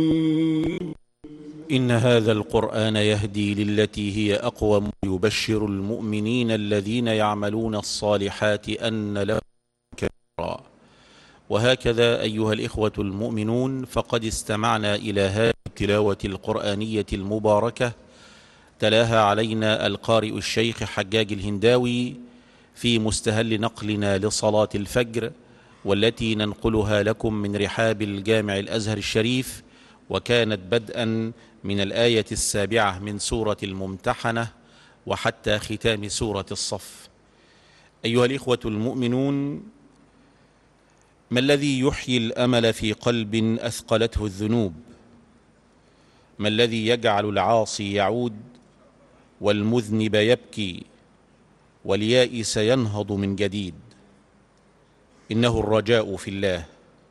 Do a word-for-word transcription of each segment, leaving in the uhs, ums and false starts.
إن هذا القرآن يهدي للتي هي أقوم يبشر المؤمنين الذين يعملون الصالحات أن لهم كبيرا. وهكذا أيها الإخوة المؤمنون، فقد استمعنا إلى هذه التلاوة القرآنية المباركة تلاها علينا القارئ الشيخ حجاج الهنداوي في مستهل نقلنا لصلاة الفجر، والتي ننقلها لكم من رحاب الجامع الأزهر الشريف، وكانت بدءا من الآية السابعة من سورة الممتحنة وحتى ختام سورة الصف. أيها الإخوة المؤمنون، ما الذي يحيي الأمل في قلب أثقلته الذنوب؟ ما الذي يجعل العاصي يعود والمذنب يبكي واليائس ينهض من جديد؟ إنه الرجاء في الله،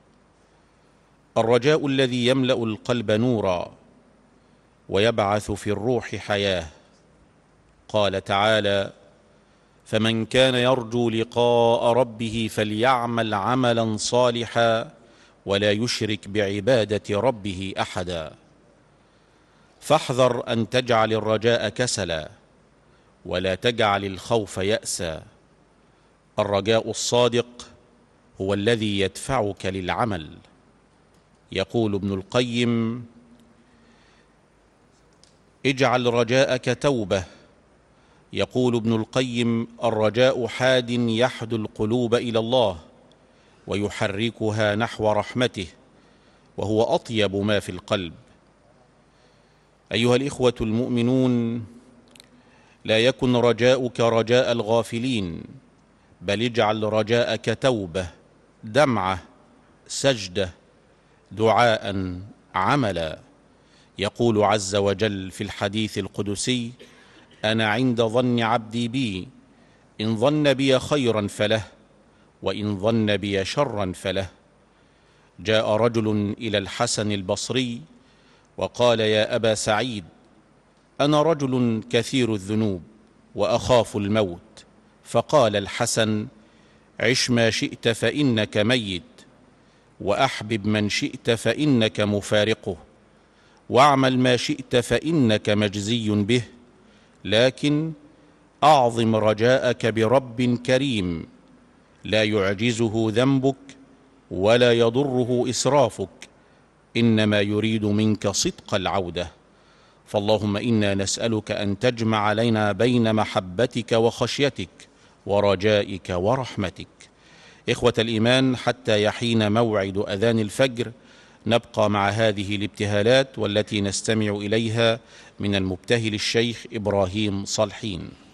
الرجاء الذي يملأ القلب نورا ويبعث في الروح حياة. قال تعالى: فمن كان يرجو لقاء ربه فليعمل عملا صالحا ولا يشرك بعبادة ربه أحدا. فاحذر أن تجعل الرجاء كسلا، ولا تجعل الخوف يأسا. الرجاء الصادق هو الذي يدفعك للعمل. يقول ابن القيم: اجعل رجاءك توبة. يقول ابن القيم: الرجاء حاد يحدو القلوب إلى الله ويحركها نحو رحمته، وهو أطيب ما في القلب. أيها الإخوة المؤمنون، لا يكن رجاؤك رجاء الغافلين، بل اجعل رجاءك توبة، دمعة، سجدة، دعاء، عملا. يقول عز وجل في الحديث القدسي: أنا عند ظن عبدي بي، إن ظن بي خيرا فله، وإن ظن بي شرا فله. جاء رجل إلى الحسن البصري وقال: يا أبا سعيد، أنا رجل كثير الذنوب وأخاف الموت. فقال الحسن: عش ما شئت فإنك ميت، وأحبب من شئت فإنك مفارقه، واعمل ما شئت فإنك مجزي به، لكن أعظم رجاءك برب كريم لا يعجزه ذنبك ولا يضره إسرافك، إنما يريد منك صدق العودة. فاللهم إنا نسألك أن تجمع علينا بين محبتك وخشيتك ورجائك ورحمتك. إخوة الإيمان، حتى يحين موعد أذان الفجر نبقى مع هذه الابتهالات والتي نستمع إليها من المبتهل الشيخ إبراهيم صالحين.